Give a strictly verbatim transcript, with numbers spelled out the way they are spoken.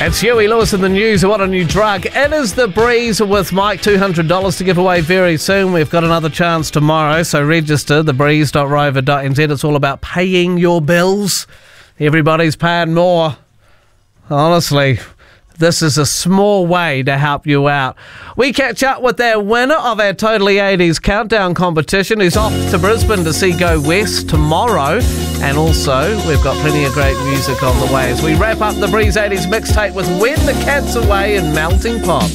It's Huey Lewis in the news. What a new drug. It is The Breeze with Mike. two hundred dollars to give away very soon. We've got another chance tomorrow, so register the breeze dot rover dot n z. It's all about paying your bills. Everybody's paying more. Honestly, this is a small way to help you out. We catch up with our winner of our Totally eighties Countdown competition, who's off to Brisbane to see Go West tomorrow. And also, we've got plenty of great music on the way as we wrap up the Breeze eighties mixtape with When the Cat's Away and Melting Pot.